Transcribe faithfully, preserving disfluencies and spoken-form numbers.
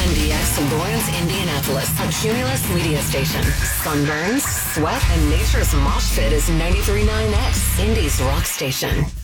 N D X Lawrence, Indianapolis, a Cumulus media station. Sunburns, sweat, and nature's mosh pit is ninety-three point nine X, Indy's rock station.